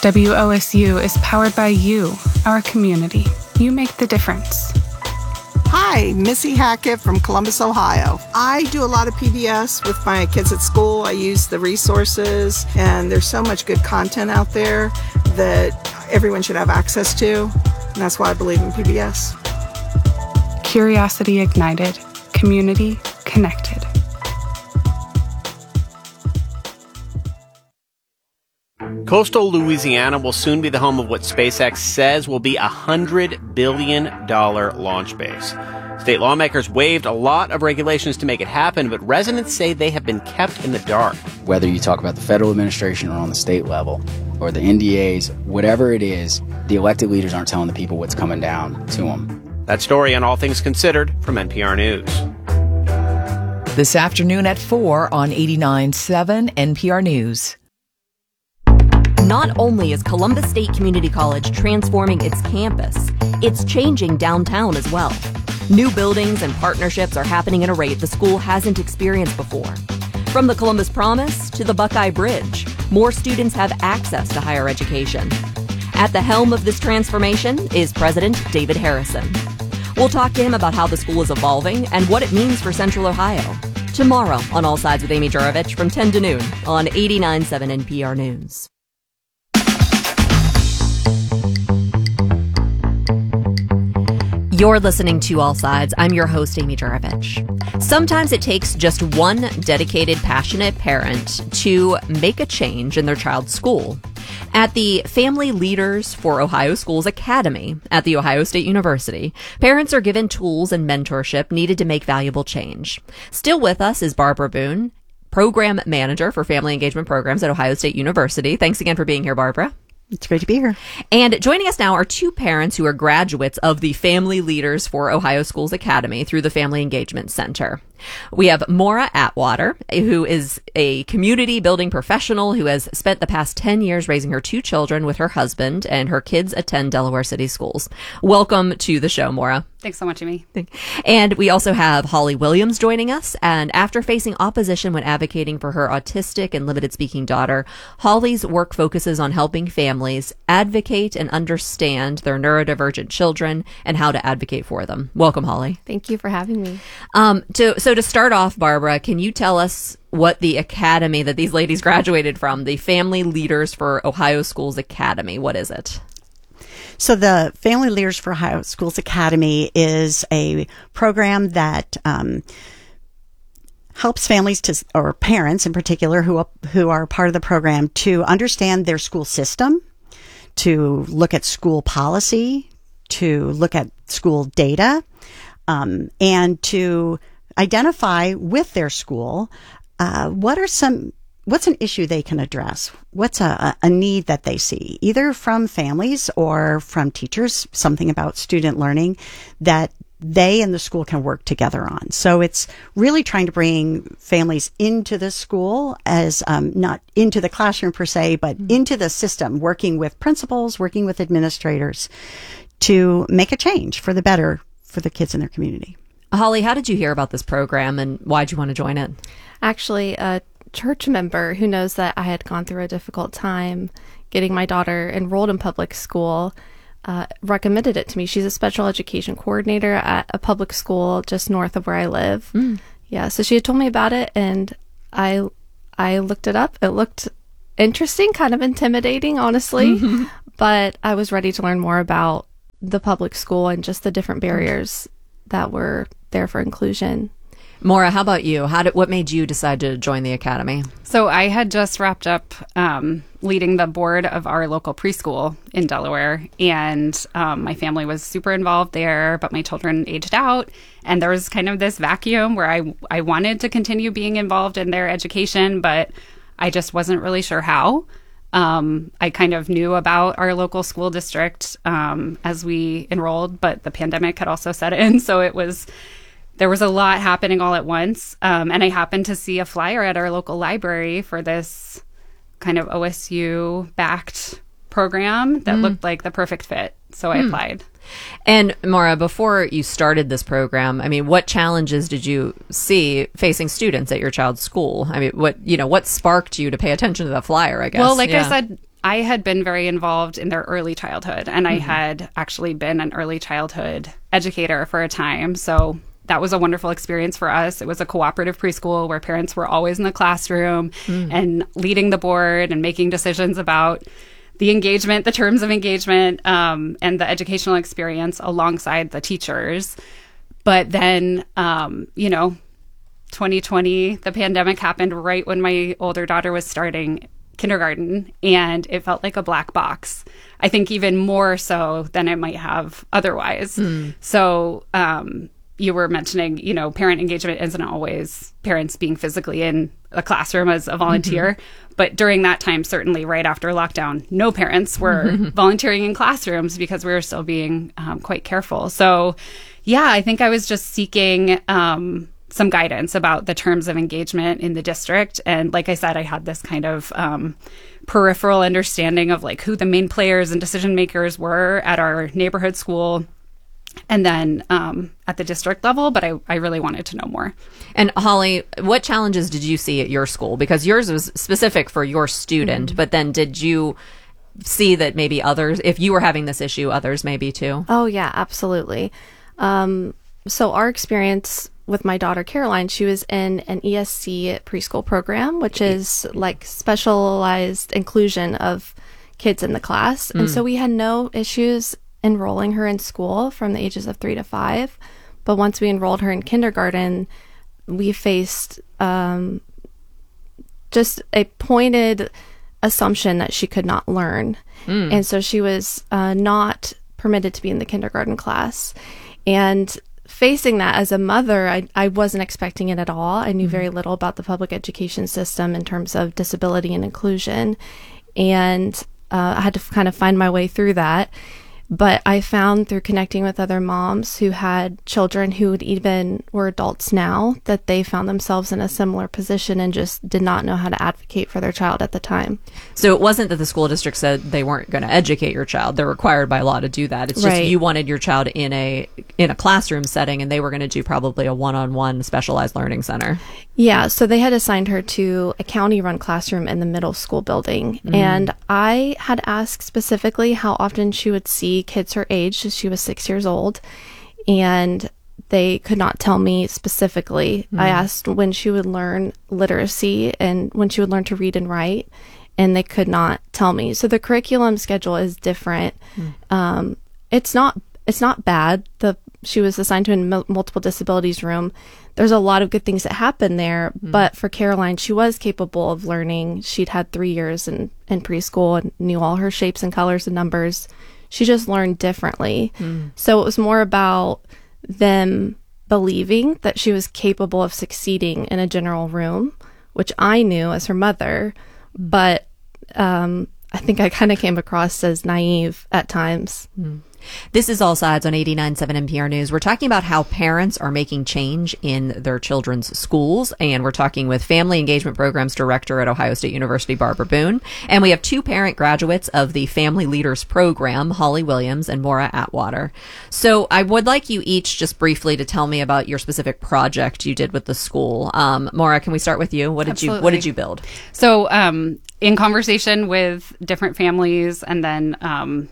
WOSU is powered by you, our community. You make the difference. Hi, Missy Hackett from Columbus, Ohio. I do a lot of PBS with my kids at school. I use the resources, and there's so much good content out there that everyone should have access to, and that's why I believe in PBS. Curiosity ignited, community connected. Coastal Louisiana will soon be the home of what SpaceX says will be a $100 billion launch base. State lawmakers waived a lot of regulations to make it happen, but residents say they have been kept in the dark. Whether you talk about the federal administration or on the state level, or the NDAs, whatever it is, the elected leaders aren't telling the people what's coming down to them. That story on All Things Considered from NPR News. This afternoon at 4 on 89.7 NPR News. Not only is Columbus State Community College transforming its campus, it's changing downtown as well. New buildings and partnerships are happening at a rate the school hasn't experienced before. From the Columbus Promise to the Buckeye Bridge, more students have access to higher education. At the helm of this transformation is President David Harrison. We'll talk to him about how the school is evolving and what it means for Central Ohio. Tomorrow on All Sides with Amy Jurovich from 10 to noon on 89.7 NPR News. You're listening to All Sides. I'm your host, Amy Jurovich. Sometimes it takes just one dedicated, passionate parent to make a change in their child's school. At the Family Leaders for Ohio Schools Academy at The Ohio State University, parents are given tools and mentorship needed to make valuable change. Still with us is Barbara Boone, Program Manager for Family Engagement Programs at Ohio State University. Thanks again for being here, Barbara. It's great to be here. And joining us now are two parents who are graduates of the Family Leaders for Ohio Schools Academy through the Family Engagement Center. We have Maura Atwater, who is a community building professional who has spent the past 10 years raising her two children with her husband, and her kids attend Delaware City schools. Welcome to the show, Maura. Thanks so much, Amy. And we also have Holly Williams joining us. And after facing opposition when advocating for her autistic and limited speaking daughter, Holly's work focuses on helping families advocate and understand their neurodivergent children and how to advocate for them. Welcome, Holly. Thank you for having me. So to start off, Barbara, can you tell us what the academy that these ladies graduated from, the Family Leaders for Ohio Schools Academy, what is it? So the Family Leaders for Ohio Schools Academy is a program that helps families to, or parents in particular, who are part of the program to understand their school system, to look at school policy, to look at school data, and to identify with their school what's an issue they can address, what's a need that they see, either from families or from teachers, something about student learning that they and the school can work together on. So it's really trying to bring families into the school as not into the classroom per se, but into the system, working with principals, working with administrators to make a change for the better for the kids in their community. Holly, how did you hear about this program and why'd you want to join it? Actually, a church member who knows that I had gone through a difficult time getting my daughter enrolled in public school recommended it to me. She's a special education coordinator at a public school just north of where I live. Yeah, so she had told me about it, and I looked it up. It looked interesting, kind of intimidating, honestly, but I was ready to learn more about the public school and just the different barriers that were there for inclusion. Maura, how about you? What made you decide to join the academy? So I had just wrapped up leading the board of our local preschool in Delaware, and my family was super involved there, but my children aged out, and there was kind of this vacuum where I wanted to continue being involved in their education, but I just wasn't really sure how. I kind of knew about our local school district as we enrolled, but the pandemic had also set in, so there was a lot happening all at once. And I happened to see a flyer at our local library for this kind of OSU-backed program that looked like the perfect fit. So I applied. And Maura, before you started this program, I mean, what challenges did you see facing students at your child's school? I mean, what sparked you to pay attention to the flyer, I guess? Well, I said, I had been very involved in their early childhood, and I had actually been an early childhood educator for a time. So that was a wonderful experience for us. It was a cooperative preschool where parents were always in the classroom and leading the board and making decisions about the engagement, the terms of engagement, and the educational experience alongside the teachers. But then, 2020, the pandemic happened right when my older daughter was starting kindergarten, and it felt like a black box. I think even more so than it might have otherwise. So you were mentioning, parent engagement isn't always parents being physically in a classroom as a volunteer. But during that time, certainly right after lockdown, no parents were volunteering in classrooms because we were still being quite careful. So, yeah, I think I was just seeking some guidance about the terms of engagement in the district. And like I said, I had this kind of peripheral understanding of like who the main players and decision makers were at our neighborhood school and then at the district level, but I really wanted to know more. And Holly, what challenges did you see at your school? Because yours was specific for your student, but then did you see that maybe others, if you were having this issue, others maybe too? Oh, yeah, absolutely. So our experience with my daughter Caroline, she was in an ESC preschool program, which is like specialized inclusion of kids in the class. And so we had no issues enrolling her in school from the ages of 3 to 5. But once we enrolled her in kindergarten, we faced just a pointed assumption that she could not learn. And so she was not permitted to be in the kindergarten class. And facing that as a mother, I wasn't expecting it at all. I knew very little about the public education system in terms of disability and inclusion. And I had to kind of find my way through that. But I found through connecting with other moms who had children who even were adults now that they found themselves in a similar position and just did not know how to advocate for their child at the time. So it wasn't that the school district said they weren't going to educate your child. They're required by law to do that. It's just you wanted your child in a classroom setting, and they were going to do probably a one-on-one specialized learning center. Yeah, so they had assigned her to a county-run classroom in the middle school building. And I had asked specifically how often she would see kids her age. She was 6 years old, and they could not tell me specifically. I asked when she would learn literacy and when she would learn to read and write, and they could not tell me. So the curriculum schedule is different. It's not bad. She was assigned to a multiple disabilities room. There's a lot of good things that happen there, but for Caroline, she was capable of learning. She'd had 3 years in preschool and knew all her shapes and colors and numbers. She just learned differently. So it was more about them believing that she was capable of succeeding in a general room, which I knew as her mother, but I think I kind of came across as naive at times. This is All Sides on 89.7 NPR News. We're talking about how parents are making change in their children's schools, and we're talking with Family Engagement Programs Director at Ohio State University, Barbara Boone. And we have 2 parent graduates of the Family Leaders Program, Holly Williams and Maura Atwater. So I would like you each just briefly to tell me about your specific project you did with the school. Maura, can we start with you? What did you build? So in conversation with different families and then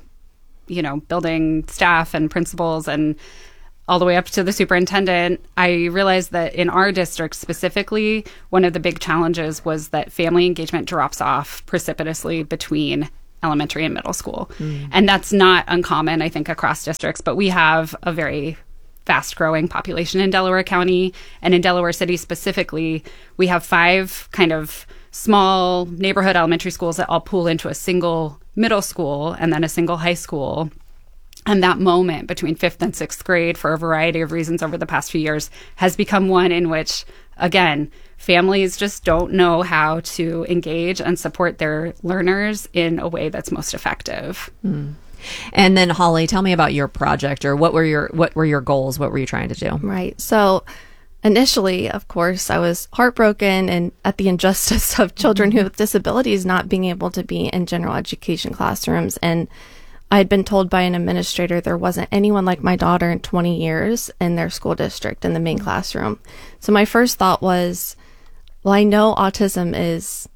building staff and principals and all the way up to the superintendent, I realized that in our district specifically, one of the big challenges was that family engagement drops off precipitously between elementary and middle school. And that's not uncommon, I think, across districts, but we have a very fast-growing population in Delaware County. And in Delaware City specifically, we have 5 kind of small neighborhood elementary schools that all pool into a single middle school and then a single high school. And that moment between 5th and 6th grade, for a variety of reasons over the past few years, has become one in which, again, families just don't know how to engage and support their learners in a way that's most effective. And then Holly, tell me about your project, or what were your goals? What were you trying to do? Right. So initially, of course, I was heartbroken and at the injustice of children who have disabilities not being able to be in general education classrooms. And I had been told by an administrator there wasn't anyone like my daughter in 20 years in their school district in the main classroom. So my first thought was, well, I know autism is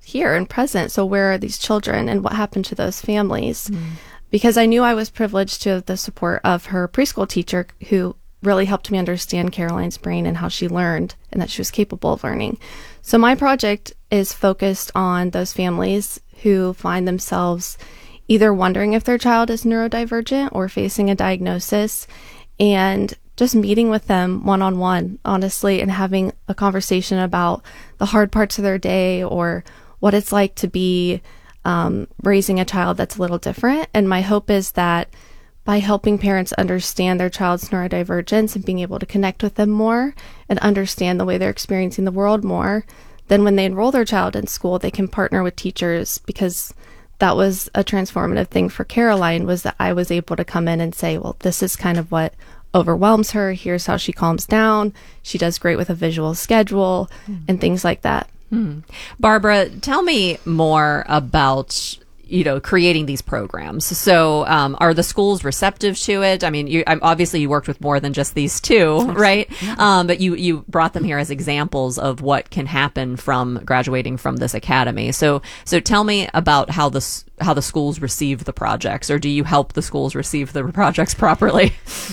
here and present. So where are these children and what happened to those families? Because I knew I was privileged to have the support of her preschool teacher who really helped me understand Caroline's brain and how she learned and that she was capable of learning. So my project is focused on those families who find themselves either wondering if their child is neurodivergent or facing a diagnosis, and just meeting with them one-on-one, honestly, and having a conversation about the hard parts of their day or what it's like to be raising a child that's a little different. And my hope is that by helping parents understand their child's neurodivergence and being able to connect with them more and understand the way they're experiencing the world more, then when they enroll their child in school, they can partner with teachers, because that was a transformative thing for Caroline, was that I was able to come in and say, well, this is kind of what overwhelms her. Here's how she calms down. She does great with a visual schedule and things like that. Barbara, tell me more about, creating these programs. So are the schools receptive to it? I mean, obviously you worked with more than just these two, right? Yeah. But you brought them here as examples of what can happen from graduating from this academy. So tell me about how the schools receive the projects, or do you help the schools receive the projects properly?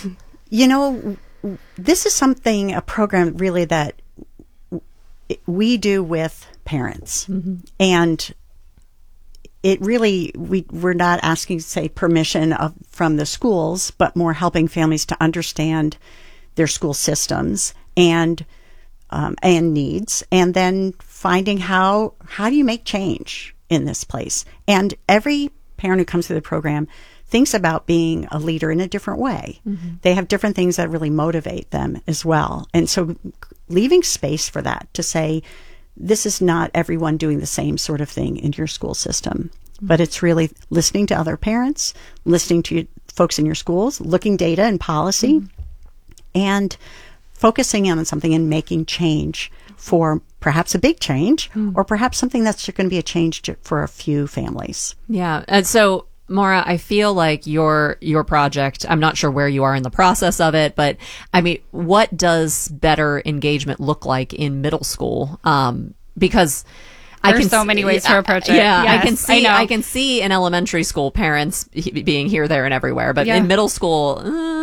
This is a program really that we do with parents. And it really, we're not asking, say, permission from the schools, but more helping families to understand their school systems and needs, and then finding how do you make change in this place. And every parent who comes through the program thinks about being a leader in a different way. They have different things that really motivate them as well. And so leaving space for that, to say, this is not everyone doing the same sort of thing in your school system, but it's really listening to other parents, listening to folks in your schools, looking data and policy, and focusing in on something and making change for perhaps a big change, or perhaps something that's going to be a change for a few families. Yeah. And so, Maura, I feel like your project, I'm not sure where you are in the process of it, but I mean, what does better engagement look like in middle school? Because there's so many ways to approach it. Yeah, yes, I can see in elementary school parents being here, there, and everywhere, but in middle school,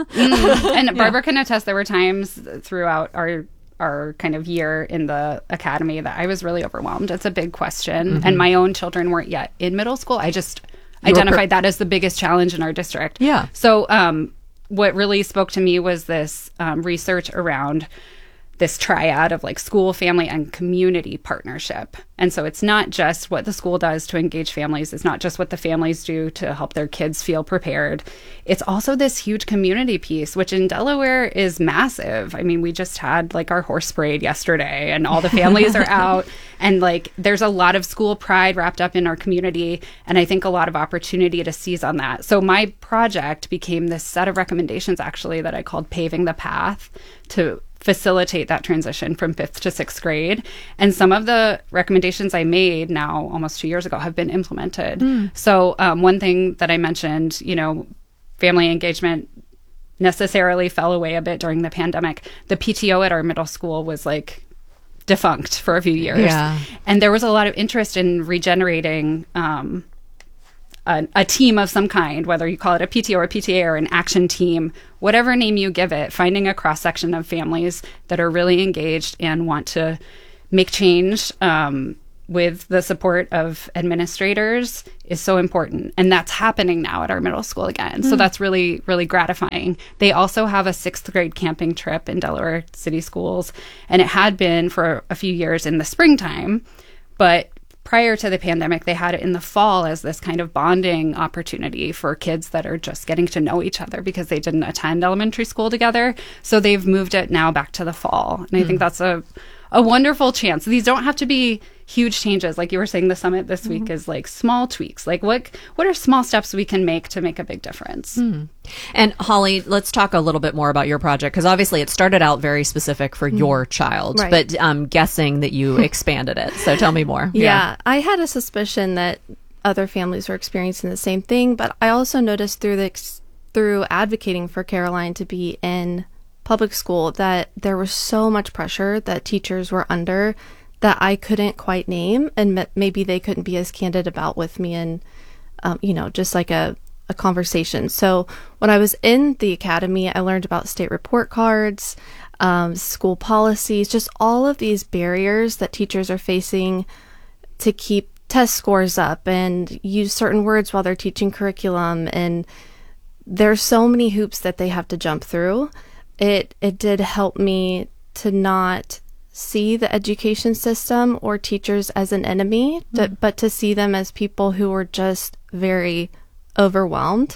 and Barbara can attest, there were times throughout our kind of year in the academy that I was really overwhelmed. It's a big question, and my own children weren't yet in middle school. I just identified that as the biggest challenge in our district. Yeah. So what really spoke to me was this research around this triad of like school, family, and community partnership. And so it's not just what the school does to engage families. It's not just what the families do to help their kids feel prepared. It's also this huge community piece, which in Delaware is massive. I mean, we just had like our horse parade yesterday, and all the families are out, and like there's a lot of school pride wrapped up in our community, and I think a lot of opportunity to seize on that. So my project became this set of recommendations actually that I called Paving the Path to facilitate that transition from 5th to 6th grade. And some of the recommendations I made now almost 2 years ago have been implemented. So one thing that I mentioned, family engagement necessarily fell away a bit during the pandemic. The PTO at our middle school was like defunct for a few years. Yeah. And there was a lot of interest in regenerating a team of some kind, whether you call it a PTO or a PTA or an action team, whatever name you give it, finding a cross-section of families that are really engaged and want to make change with the support of administrators is so important. And that's happening now at our middle school again. So that's really, really gratifying. They also have a 6th grade camping trip in Delaware City Schools, and it had been for a few years in the springtime, but prior to the pandemic, they had it in the fall as this kind of bonding opportunity for kids that are just getting to know each other because they didn't attend elementary school together. So they've moved it now back to the fall. And I think that's a wonderful chance. These don't have to be huge changes. Like you were saying, the summit this week is like small tweaks. Like what are small steps we can make to make a big difference? And Holly, let's talk a little bit more about your project, because obviously it started out very specific for your child, Right. but I'm guessing that you expanded it. So tell me more. Yeah, I had a suspicion that other families were experiencing the same thing, but I also noticed through advocating for Caroline to be in public school that there was so much pressure that teachers were under that I couldn't quite name, and maybe they couldn't be as candid about with me in, just like a conversation. So when I was in the academy, I learned about state report cards, school policies, just all of these barriers that teachers are facing to keep test scores up and use certain words while they're teaching curriculum. And there's so many hoops that they have to jump through. It did help me to not see the education system or teachers as an enemy, but to see them as people who were just very overwhelmed.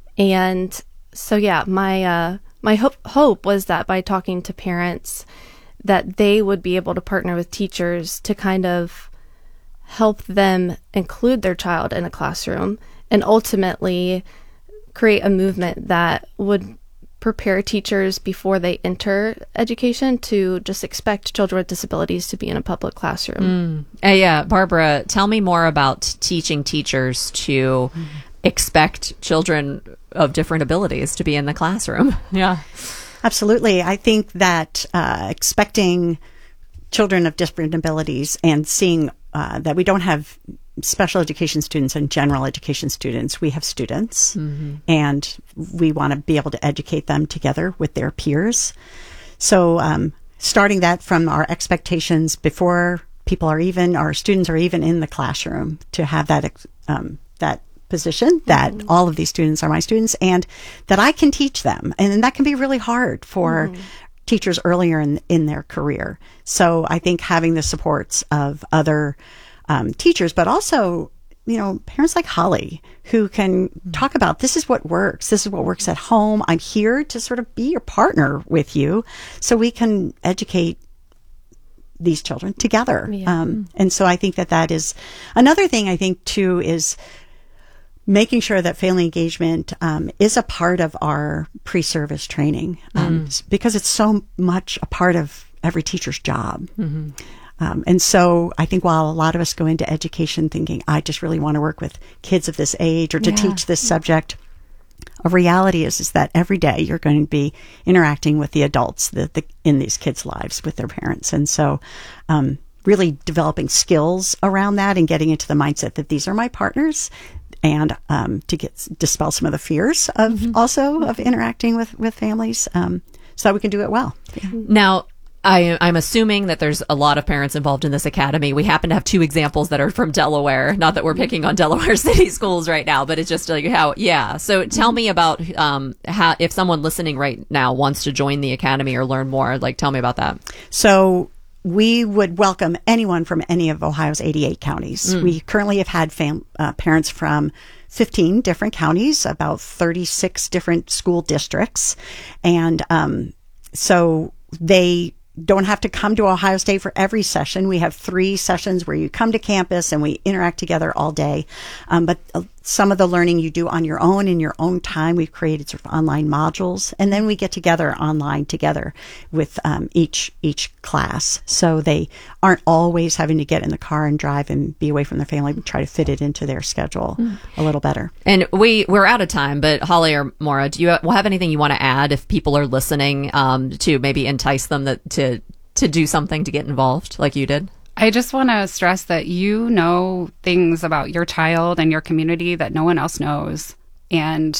And so, yeah, my hope was that by talking to parents, that they would be able to partner with teachers to kind of help them include their child in a classroom and ultimately create a movement that would prepare teachers before they enter education to just expect children with disabilities to be in a public classroom. Yeah, Barbara, tell me more about teaching teachers to expect children of different abilities to be in the classroom. Yeah. Absolutely. I think that expecting children of different abilities and seeing that we don't have special education students and general education students. We have students, and we want to be able to educate them together with their peers. So starting that from our expectations before our students are even in the classroom, to have that that position that all of these students are my students and that I can teach them. And that can be really hard for teachers earlier in their career. So I think having the supports of other teachers, but also, parents like Holly who can talk about, this is what works. This is what works at home. I'm here to sort of be your partner with you so we can educate these children together. Yeah. And so I think that is another thing. I think too is making sure that family engagement is a part of our pre-service training, because it's so much a part of every teacher's job. And so I think while a lot of us go into education thinking, I just really want to work with kids of this age or to teach this subject, a reality is that every day you're going to be interacting with the adults in these kids' lives with their parents. And so really developing skills around that and getting into the mindset that these are my partners, and to dispel some of the fears of also of interacting with families, so that we can do it well. Yeah. Now, I'm assuming that there's a lot of parents involved in this academy. We happen to have two examples that are from Delaware. Not that we're picking on Delaware City schools right now, but it's just like how, yeah. So tell me about how, if someone listening right now wants to join the academy or learn more, tell me about that. So we would welcome anyone from any of Ohio's 88 counties. We currently have had parents from 15 different counties, about 36 different school districts. And so they don't have to come to Ohio State for every session. We have 3 sessions where you come to campus and we interact together all day. But some of the learning you do on your own in your own time. We've created sort of online modules, and then we get together online together with each class. So they aren't always having to get in the car and drive and be away from their family, but try to fit it into their schedule a little better. And we're out of time, but Holly or Maura, do you have anything you want to add if people are listening to maybe entice them to do something to get involved like you did? I just want to stress that you know things about your child and your community that no one else knows. And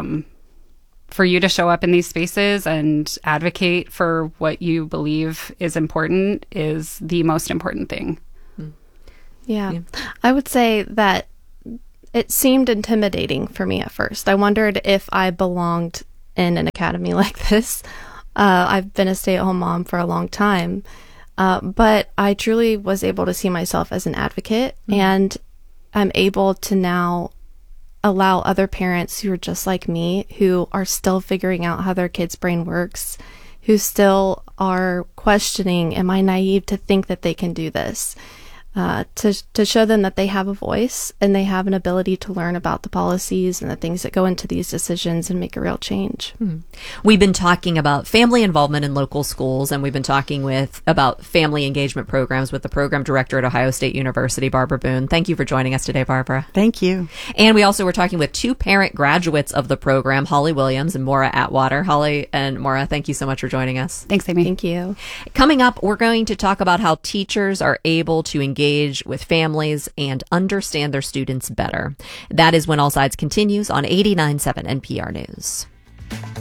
for you to show up in these spaces and advocate for what you believe is important is the most important thing. Yeah. I would say that it seemed intimidating for me at first. I wondered if I belonged in an academy like this. I've been a stay-at-home mom for a long time. But I truly was able to see myself as an advocate, and I'm able to now allow other parents who are just like me, who are still figuring out how their kid's brain works, who still are questioning, am I naive to think that they can do this? to show them that they have a voice and they have an ability to learn about the policies and the things that go into these decisions and make a real change. We've been talking about family involvement in local schools, and we've been talking about family engagement programs with the program director at Ohio State University, Barbara Boone. Thank you for joining us today, Barbara. Thank you. And we also were talking with two parent graduates of the program, Holly Williams and Maura Atwater. Holly and Maura, thank you so much for joining us. Thanks, Amy. Thank you. Coming up, we're going to talk about how teachers are able to engage with families and understand their students better. That is when All Sides continues on 89.7 NPR News.